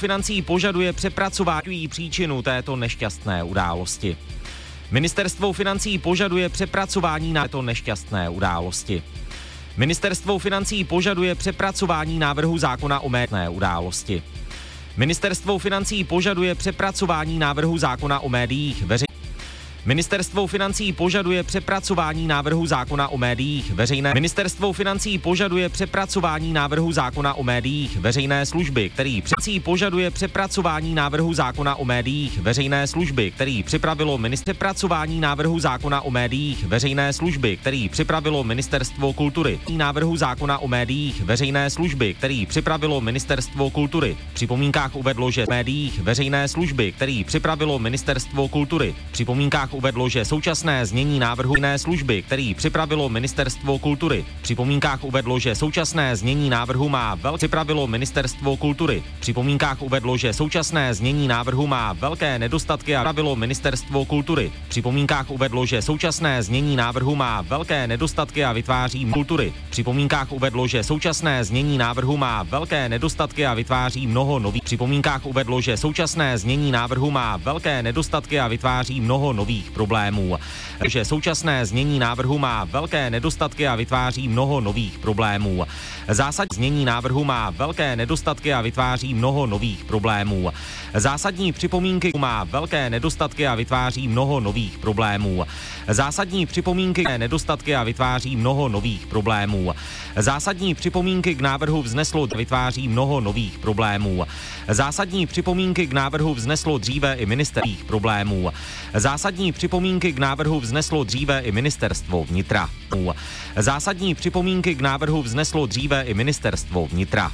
financí požaduje přepracování příčinu této nešťastné události. Ministerstvo financí požaduje přepracování této nešťastné události. Ministerstvo financí požaduje přepracování návrhu zákona o médiích události. Ministerstvo financí požaduje přepracování návrhu zákona o médiích Ministerstvo financí požaduje přepracování návrhu zákona o médiích veřejné. Ministerstvo financí požaduje přepracování návrhu zákona o médiích veřejné služby, který požaduje přepracování návrhu zákona o médiích veřejné služby, který připravilo přepracování návrhu zákona o médiích veřejné služby, který připravilo Ministerstvo kultury. Návrhu zákona o médiích veřejné služby, který připravilo Ministerstvo kultury. V připomínkách uvedlo, že médiích veřejné služby, který připravilo Ministerstvo kultury. V připomínkách uvedlo, že současné znění návrhu jiné služby, který připravilo Ministerstvo kultury. V připomínkách uvedlo, že současné znění návrhu má připravilo Ministerstvo kultury. V připomínkách uvedlo, že současné znění návrhu má velké nedostatky a připravilo Ministerstvo kultury. V připomínkách uvedlo, že současné znění návrhu má velké nedostatky a vytváří kultury. V připomínkách uvedlo, že současné znění návrhu má velké nedostatky a vytváří mnoho nových. V připomínkách uvedlo, že současné znění návrhu má velké nedostatky a vytváří mnoho nových problémů. Že současné znění návrhu má velké nedostatky a vytváří mnoho nových problémů. Zásadní znění návrhu má velké nedostatky a vytváří mnoho nových problémů. Zásadní připomínky má velké nedostatky a vytváří mnoho nových problémů. Zásadní připomínky nedostatky a vytváří mnoho nových problémů. Zásadní připomínky k návrhu vzneslo vytváří mnoho nových problémů. Zásadní připomínky k návrhu vzneslo dříve i ministerských problémů. Zásadní připomínky k návrhu vzneslo dříve i Ministerstvo vnitra. Zásadní připomínky k návrhu vzneslo dříve i Ministerstvo vnitra.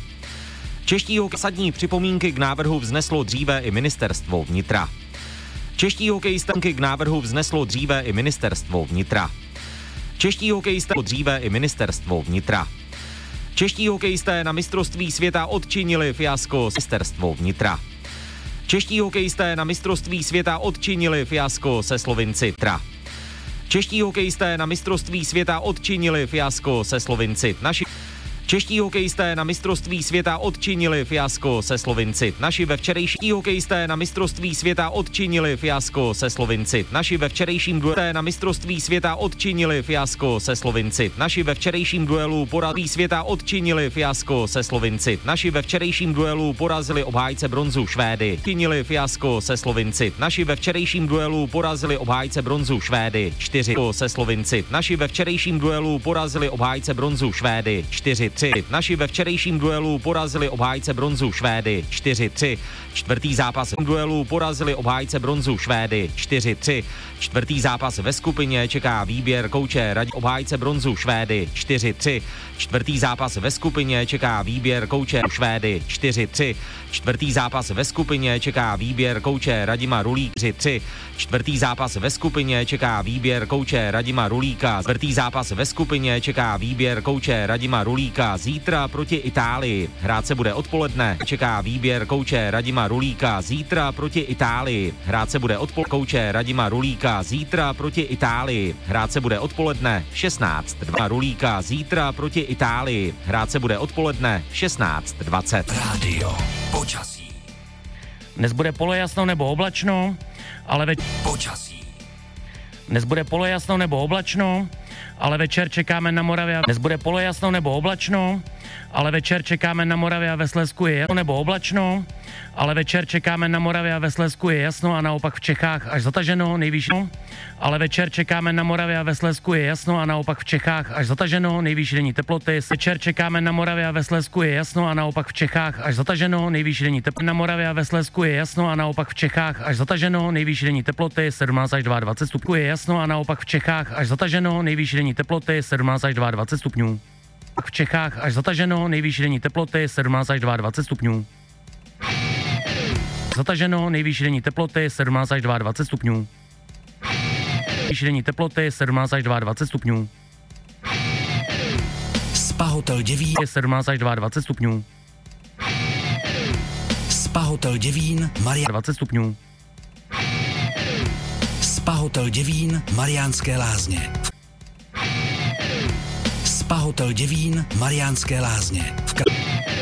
Zásadní připomínky k návrhu vzneslo dříve i Ministerstvo vnitra. Čeští hokejisté k návrhu vzneslo dříve i Ministerstvo vnitra. Čeští hokejisté dříve i Ministerstvo vnitra. Čeští hokejisté na mistrovství světa odčinili fiasko Ministerstvo vnitra. Čeští hokejisté na mistrovství světa odčinili fiasko se Slovinci. Čeští hokejisté na mistrovství světa odčinili fiasko se Slovinci. Čeští hokejisté na mistrovství světa odčinili fiasko se Slovinci. Naši ve včerejším hokejisté na mistrovství světa odčinili fiasko se Slovinci. Naši ve včerejším duelu na mistrovství světa odčinili fiasko se Slovinci. Naši ve včerejším duelu porazili světa odčinili fiasko se Slovinci. Naši ve včerejším duelu porazili obhájce bronzu Švédy. Odčinili fiasko se Slovinci. Naši ve včerejším duelu porazili obhájce bronzu Švédy 4 se Slovinci. Naši ve včerejším duelu porazili obhájce bronzu Švédy 4. Naši ve včerejším duelu porazili obhájce bronzu Švédy 4-3. Čtvrtý zápas v duelu porazili obhájce bronzu Švédy 4-3. Čtvrtý zápas ve skupině čeká výběr kouče obhájce bronzu Švédy 4-3. Čtvrtý zápas ve skupině čeká výběr kouče Švédy 4-3. Čtvrtý zápas ve skupině čeká výběr kouče Radima Rulíka 3. Čtvrtý zápas ve skupině čeká výběr kouče Radima Rulíka. Čtvrtý zápas ve skupině čeká výběr kouče Radima Rulíka zítra proti Itálii. Hrát se bude odpoledne. Čeká výběr kouče Radima Rulíka zítra proti Itálii. Hrát se bude kouče Radima Rulíka zítra proti Itálii. Hrát se bude odpoledne 16:2 Rulíka zítra proti Itálii. Hrát se bude odpoledne 16:20. Rádio počasí. Dnes bude polojasno nebo oblačno, ale počasí. Dnes bude polojasno nebo oblačno, ale večer čekáme na Moravě. Dnes bude polojasno nebo oblačno, ale večer čekáme na Moravě a ve Slezsku je jasno nebo oblačno, ale večer čekáme na Moravě a ve Slezsku je jasno a naopak v Čechách až zataženo, nejvyšší. Ale večer čekáme na Moravě a ve Slezsku je jasno a naopak v Čechách až zataženo, nejvyšší denní teploty. Večer čekáme na Moravě a ve Slezsku je jasno a naopak v Čechách až zataženo, nejvyšší denní teploty. Na Moravě a ve Slezsku je jasno a naopak v Čechách až zataženo, nejvyšší denní teploty 17 až 22 stupňů. Je jasno a naopak v Čechách až zataženo, nejvyšší denní teploty 17 až 22 stupňů. V Čechách až zataženo, nejvyšší denní teploty 17 až 22 stupňů. Zataženo, nejvyšší denní teploty 17 až 22 stupňů. Nejvyšší denní teploty 17 až 22 stupňů. Spa Hotel Děvín 17 až 22 stupňů. Spa Hotel Děvín 20 stupňů. Spa Hotel Děvín Mariánské Lázně. Spa Hotel Děvín Mariánské Lázně.